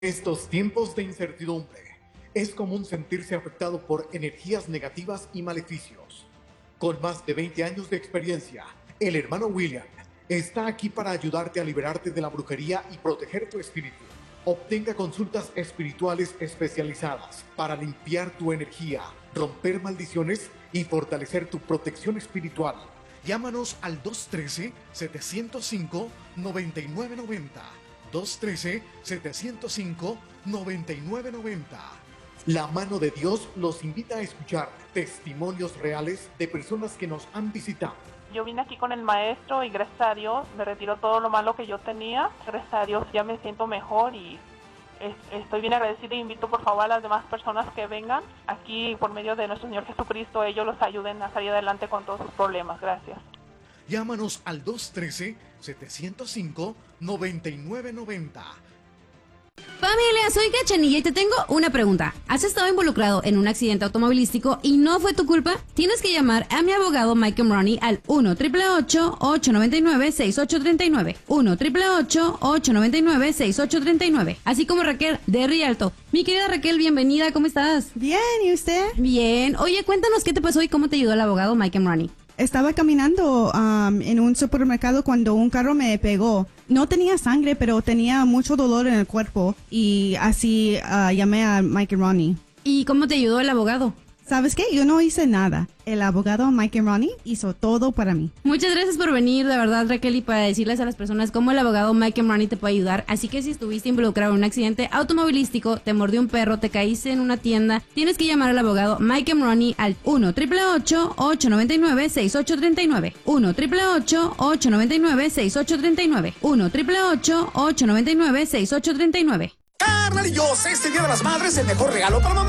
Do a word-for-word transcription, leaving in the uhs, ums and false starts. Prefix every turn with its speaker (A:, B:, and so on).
A: Estos tiempos de incertidumbre, es común sentirse afectado por energías negativas y maleficios. Con más de veinte años de experiencia, el hermano William está aquí para ayudarte a liberarte de la brujería y proteger tu espíritu. Obtenga consultas espirituales especializadas para limpiar tu energía, romper maldiciones y fortalecer tu protección espiritual.
B: Llámanos al dos uno tres, siete cero cinco, nueve nueve nueve cero. dos uno tres, siete cero cinco, nueve nueve nueve cero.
A: La mano de Dios los invita a escuchar testimonios reales de personas que nos han visitado.
C: Yo vine aquí con el maestro y gracias a Dios me retiró todo lo malo que yo tenía. Gracias a Dios ya me siento mejor y estoy bien agradecida. Invito por favor a las demás personas que vengan aquí por medio de nuestro Señor Jesucristo. Ellos los ayuden a salir adelante con todos sus problemas. Gracias.
B: Llámanos al dos uno tres, siete cero cinco, nueve nueve nueve cero.
D: Familia, soy Cachanilla y te tengo una pregunta. ¿Has estado involucrado en un accidente automovilístico y no fue tu culpa? Tienes que llamar a mi abogado Mike Money al uno, ocho ocho ocho, ocho nueve nueve, seis ocho tres nueve. uno, ocho ocho ocho, ocho nueve nueve, seis ocho tres nueve. Así como Raquel de Rialto. Mi querida Raquel, bienvenida, ¿cómo estás?
E: Bien, ¿y usted?
D: Bien. Oye, cuéntanos qué te pasó y cómo te ayudó el abogado Mike Money.
E: Estaba caminando um, en un supermercado cuando un carro me pegó. No tenía sangre, pero tenía mucho dolor en el cuerpo y así uh, llamé a Mike and Ronnie.
D: ¿Y cómo te ayudó el abogado?
E: ¿Sabes qué? Yo no hice nada. El abogado Mike and Ronnie hizo todo para mí.
D: Muchas gracias por venir, de verdad, Raquel, y para decirles a las personas cómo el abogado Mike and Ronnie te puede ayudar. Así que si estuviste involucrado en un accidente automovilístico, te mordió un perro, te caíste en una tienda, tienes que llamar al abogado Mike and Ronnie al uno, ocho ocho ocho, ocho nueve nueve, seis ocho tres nueve. uno, ocho ocho ocho, ocho nueve nueve, seis ocho tres nueve. uno, ocho ocho ocho, ocho nueve nueve, seis ocho tres nueve.
F: Carnalillos, este Día de las Madres, el mejor regalo para mamá